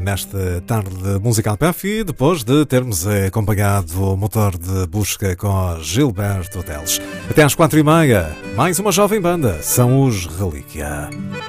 Nesta tarde de Música PF e depois de termos acompanhado o motor de busca com Gilberto Teles. Até às 4h30, mais uma jovem banda, são os Relíquia.